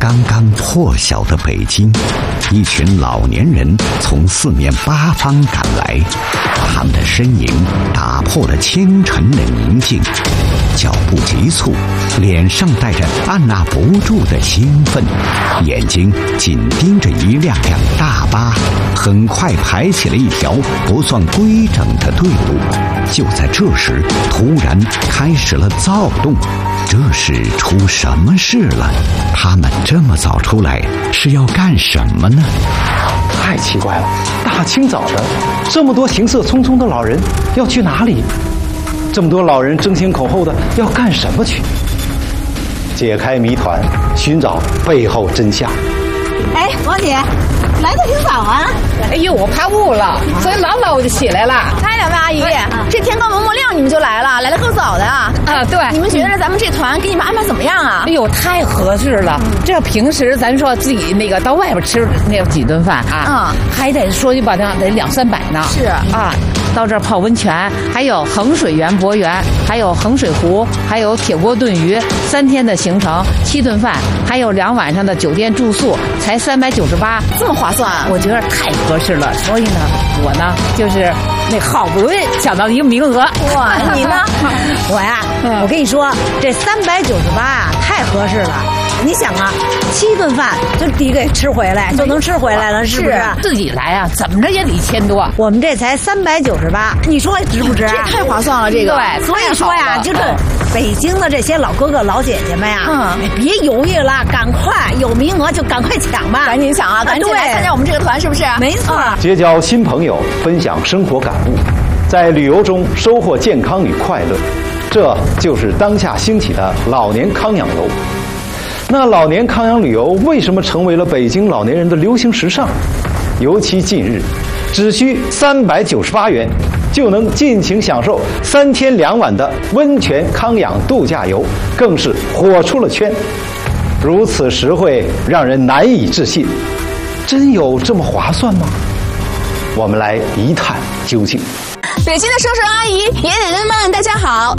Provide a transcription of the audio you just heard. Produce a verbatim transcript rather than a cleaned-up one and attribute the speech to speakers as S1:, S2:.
S1: 刚刚破晓的北京，一群老年人从四面八方赶来，他们的身影打破了清晨的宁静，脚步急促，脸上带着按捺不住的兴奋，眼睛紧盯着一辆辆大巴，很快排起了一条不算规整的队伍。就在这时，突然开始了躁动。这是出什么事了？他们这么早出来是要干什么呢？
S2: 太奇怪了，大清早的，这么多行色匆匆的老人要去哪里？这么多老人争先恐后的要干什么去？解开谜团，寻找背后真相。
S3: 哎，王姐，来的挺早啊！
S4: 哎呦，我怕雾了，所以老早我就起来了。
S3: 哎，两位阿姨，这天刚蒙蒙亮你们就来了，来的够早的啊！
S4: 啊，对。
S3: 你们觉得咱们这团给你们安排怎么样啊？
S4: 哎呦，太合适了！这平时咱说自己那个到外边吃那几顿饭啊，嗯，还得说句吧，得两三百呢。
S3: 是
S4: 啊，到这儿泡温泉，还有衡水园博园，还有衡水湖，还有铁锅炖鱼，三天的行程，七顿饭，还有两晚上的酒店住宿，才三百九十八，
S3: 这么划算啊！
S4: 我觉得太合适了，所以呢，我呢就是那好不容易抢到一个名额。
S3: 哇，你呢？
S5: 我呀，嗯、我跟你说，这三百九十八啊，太合适了。你想啊，七顿饭就抵给吃回来，就能吃回来了，是不是？
S4: 自己来啊，怎么着也得一千多。
S5: 我们这才三百九十八，你说值不值？
S3: 这太划算了，这个。
S4: 对，
S5: 所以说呀，就是北京的这些老哥哥老姐姐们呀，
S3: 嗯，
S5: 别犹豫了，赶快有名额就赶快抢吧，
S3: 赶紧抢啊，赶紧来参加我们这个团，是不是？
S5: 没错。
S2: 结交新朋友，分享生活感悟，在旅游中收获健康与快乐，这就是当下兴起的老年康养游。那老年康养旅游为什么成为了北京老年人的流行时尚？尤其近日，只需三百九十八元就能尽情享受三天两晚的温泉康养度假游，更是火出了圈。如此实惠，让人难以置信。真有这么划算吗？我们来一探究竟。
S3: 北京的叔叔阿姨、爷爷奶奶们，大家好。